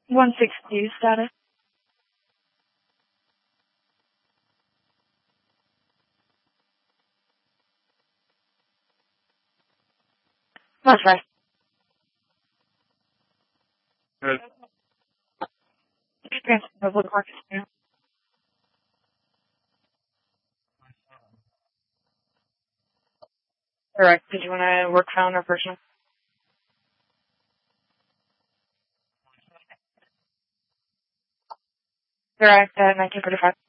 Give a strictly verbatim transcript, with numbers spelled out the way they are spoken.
one sixty status. That's right. Good. Experience in public markets now. Correct. Did you want to work phone or personal? Correct, uh, nineteen forty-five.